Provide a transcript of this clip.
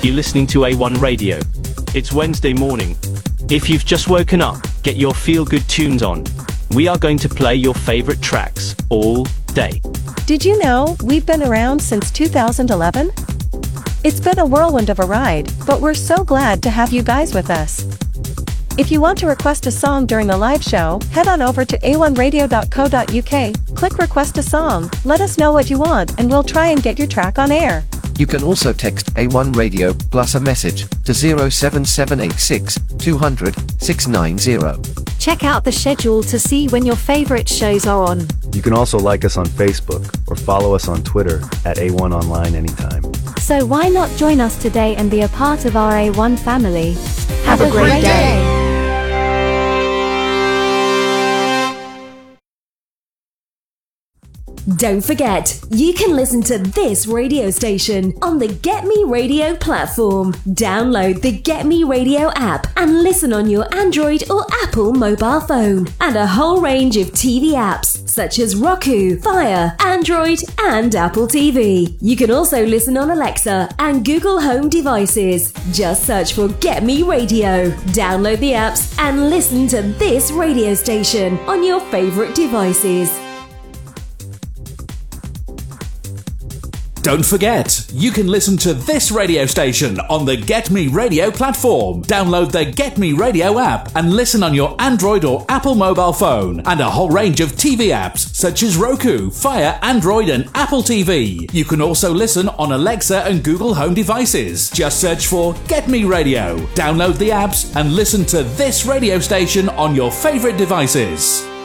You're listening to A1 Radio. It's Wednesday morning. If you've just woken up, get your feel-good tunes on. We are going to play your favorite tracks all day. Did you know we've been around since 2011? It's been a whirlwind of a ride, but we're so glad to have you guys with us. If you want to request a song during the live show, head on over to a1radio.co.uk, click request a song, let us know what you want, and we'll try and get your track on air. You can also text A1 Radio plus a message to 07786 200 690. Check out the schedule to see when your favorite shows are on. You can also like us on Facebook or follow us on Twitter at A1 Online anytime. So why not join us today and be a part of our A1 family? Have a great day. Don't forget, you can listen to this radio station on the Get Me Radio platform. Download the Get Me Radio app and listen on your Android or Apple mobile phone. And a whole range of TV apps such as Roku, Fire, Android and Apple TV. You can also listen on Alexa and Google Home devices. Just search for Get Me Radio. Download the apps and listen to this radio station on your favorite devices. Don't forget, you can listen to this radio station on the Get Me Radio platform. Download the Get Me Radio app and listen on your Android or Apple mobile phone. And a whole range of TV apps such as Roku, Fire, Android and Apple TV. You can also listen on Alexa and Google Home devices. Just search for Get Me Radio. Download the apps and listen to this radio station on your favourite devices.